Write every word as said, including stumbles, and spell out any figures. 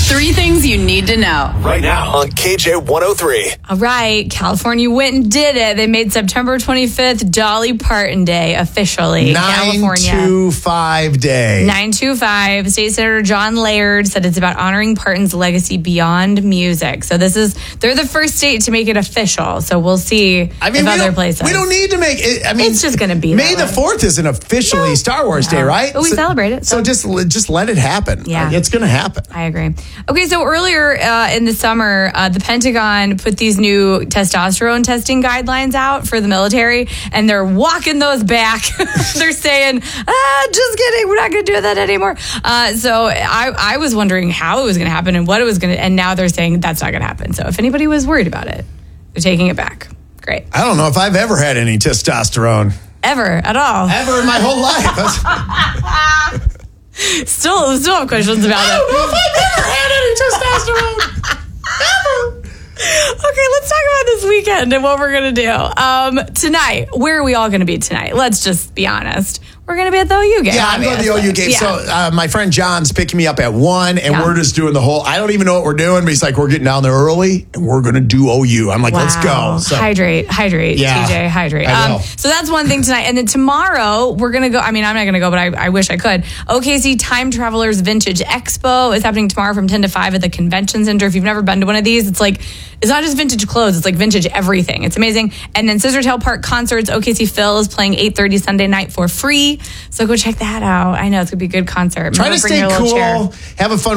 Three things you need to know. Right now on K J one oh three. All right, California went and did it. They made September twenty-fifth Dolly Parton Day officially. California. nine two five day. nine two five. State Senator John Laird said it's about honoring Parton's legacy beyond music. So this is, they're the first state to make it official. So we'll see I mean, if we other don't, places. we don't need to make it. I mean, It's just gonna be May that the way. fourth isn't officially No. Star Wars No. Day, right? But we celebrate it, So, so- just just let it happen. Yeah. It's going to happen. I agree. Okay, so earlier uh, in the summer, uh, the Pentagon put these new testosterone testing guidelines out for the military, and they're walking those back. They're saying, ah, just kidding, we're not going to do that anymore. Uh, so I, I was wondering how it was going to happen and what it was going to, and now they're saying that's not going to happen. So if anybody was worried about it, they're taking it back. Great. I don't know if I've ever had any testosterone. Ever, at all. Ever in my whole life. That's- Still, still have questions about I it. don't know if I've ever had any testosterone. Ever. Okay, let's talk about this weekend and what we're going to do. Um, tonight, where are we all going to be tonight? Let's just be honest. We're going to be at the O U game. Yeah, I'm going to the O U game. Yeah. So uh, my friend John's picking me up at one, and Yeah. we're just doing the whole, I don't even know what we're doing, but he's like, we're getting down there early, and we're going to do O U. I'm like, let's Wow. go. So, Hydrate, hydrate, Yeah, T J, hydrate. I Um, will. so that's one thing tonight. And then tomorrow, we're going to go. I mean, I'm not going to go, but I, I wish I could. O K C Time Travelers Vintage Expo is happening tomorrow from ten to five at the Convention Center. If you've never been to one of these, it's like, it's not just vintage clothes, it's like vintage everything. It's amazing. And then Scissortail Park Concerts, O K C Phil is playing eight thirty Sunday night for free. So go check that out. I know it's going to be a good concert. Try Remember, to bring stay your little chair. cool, have a fun